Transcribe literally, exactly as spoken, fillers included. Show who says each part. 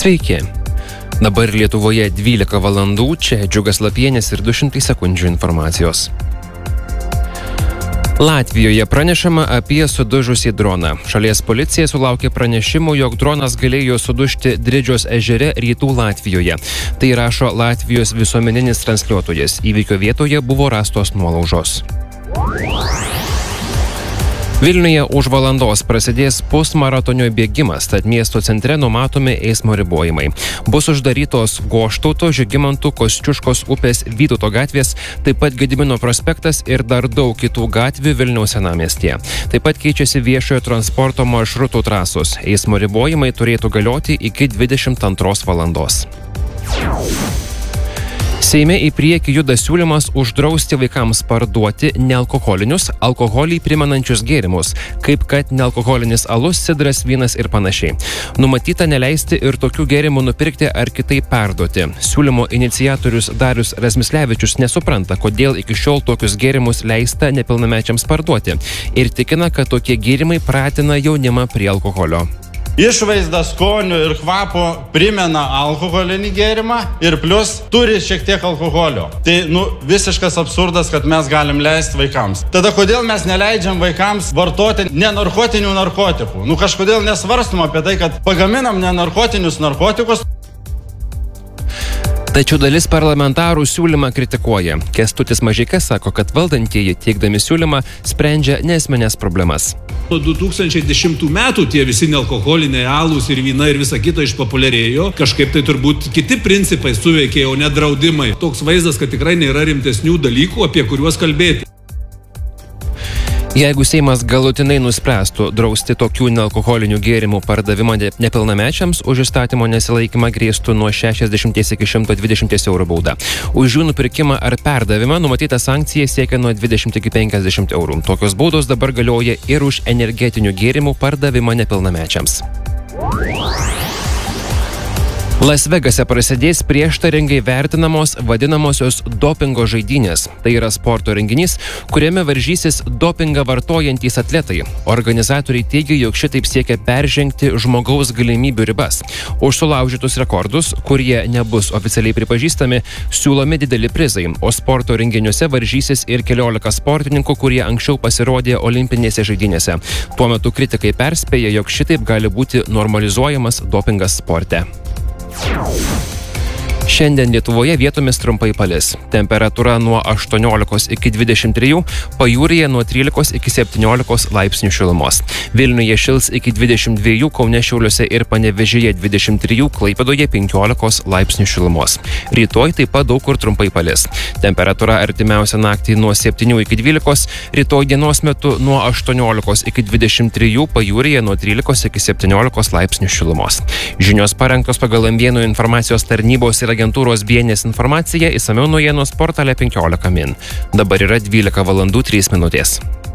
Speaker 1: Sveiki. Dabar Lietuvoje dvylika valandų, čia Džiugas Lapienis ir du šimtai sekundžių informacijos. Latvijoje pranešama apie sudužusį droną. Šalies policija sulaukė pranešimų, jog dronas galėjo sudužti Dridžios ežere rytų Latvijoje. Tai rašo Latvijos visuomeninis transliuotojas. Įvykio vietoje buvo rastos nuolaužos. Vilniuje už valandos prasidės pusmaratonio bėgimas, tad miesto centre numatomi eismo ribojimai. Bus uždarytos Goštauto, Žygimantų, Kosciuškos upės, Vytauto gatvės, taip pat Gedimino prospektas ir dar daug kitų gatvių Vilniaus senamiestyje. Taip pat keičiasi viešojo transporto maršrutų trasos. Eismo ribojimai turėtų galioti iki dvidešimt antros valandos. Seime į priekį juda siūlymas uždrausti vaikams parduoti nealkoholinius, alkoholį primenančius gėrimus, kaip kad nealkoholinis alus, sidras, vynas ir panašiai. Numatyta neleisti ir tokių gėrimų nupirkti ar kitaip perduoti. Siūlymo iniciatorius Darius Razmislevičius nesupranta, kodėl iki šiol tokius gėrimus leista nepilnamečiams parduoti ir tikina, kad tokie gėrimai pratina jaunimą prie alkoholio.
Speaker 2: Išvaizda, skonių ir kvapo primena alkoholinį gėrimą ir plus turi šiek tiek alkoholio. Tai, nu, visiškas absurdas, kad mes galim leisti vaikams. Tada kodėl mes neleidžiam vaikams vartoti nenarkotinių narkotikų? Nu, kažkodėl nesvarstom apie tai, kad pagaminam nenarkotinius narkotikus.
Speaker 1: Tačiau dalis parlamentarų siūlymą kritikuoja. Kęstutis Mažeika sako, kad valdantieji teikdami siūlymą sprendžia neesminės problemas.
Speaker 3: Nuo du tūkstančiai dešimtų metų tie visi nealkoholiniai alūs ir vyna ir visa kita išpopuliarėjo. Kažkaip tai turbūt kiti principai suveikė, o ne draudimai. Toks vaizdas, kad tikrai nėra rimtesnių dalykų, apie kuriuos kalbėti.
Speaker 1: Jeigu Seimas galutinai nuspręstų drausti tokių nealkoholinių gėrimų pardavimą nepilnamečiams, už įstatymo nesilaikymą grėstų nuo šešiasdešimties iki šimto dvidešimties eurų bauda. Už jų nupirkimą ar perdavimą numatyta sankcija siekia nuo dvidešimt iki penkiasdešimt eurų. Tokios baudos dabar galioja ir už energetinių gėrimų pardavimą nepilnamečiams. Las Vegase prasidės prieštaringai vertinamos vadinamosios dopingo žaidynės. Tai yra sporto renginys, kuriame varžysis dopingą vartojantys atletai. Organizatoriai teigia, jog šitaip siekia peržengti žmogaus galimybių ribas. Už sulaužytus rekordus, kurie nebus oficialiai pripažįstami, siūlomi dideli prizai, o sporto renginiuose varžysis ir keliolika sportininkų, kurie anksčiau pasirodė olimpinėse žaidynėse. Tuo metu kritikai perspėja, jog šitaip gali būti normalizuojamas dopingas sporte. Šiandien Lietuvoje vietomis trumpai palis. Temperatūra nuo aštuoniolikos iki dvidešimt trijų, pajūryje nuo trylikos iki septyniolikos laipsnių šilumos. Vilniuje šils iki dvidešimt dviejų, Kaune, Šiauliuose ir Panevėžyje dvidešimt trijų, Klaipėdoje penkiolikos laipsnių šilumos. Rytoj taip pat daug kur trumpai palis. Temperatūra artimiausią naktį nuo septynių iki dvylikos, rytoj dienos metu nuo aštuoniolikos iki dvidešimt trijų, pajūryje nuo trylikos iki septyniolikos laipsnių šilumos. Žinios parengtos pagal Ambienų informacijos tarnybos ir agentūros B N S informacija, išsamiau naujienos portale penkiolika min. Dabar yra dvylika valandų trys minutės.